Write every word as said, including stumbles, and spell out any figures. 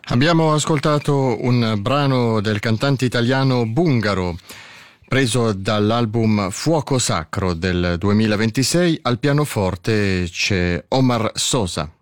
Abbiamo ascoltato un brano del cantante italiano Bungaro, preso dall'album Fuoco Sacro del duemilaventisei. Al pianoforte c'è Omar Sosa.